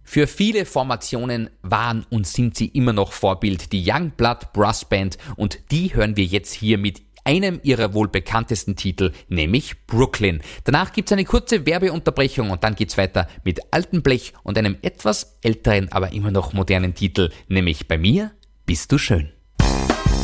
Für viele Formationen waren und sind sie immer noch Vorbild, die Youngblood Brass Band, und die hören wir jetzt hier mit einem ihrer wohl bekanntesten Titel, nämlich Brooklyn. Danach gibt's eine kurze Werbeunterbrechung und dann geht's weiter mit Altem Blech und einem etwas älteren, aber immer noch modernen Titel, nämlich Bei mir bist du schön.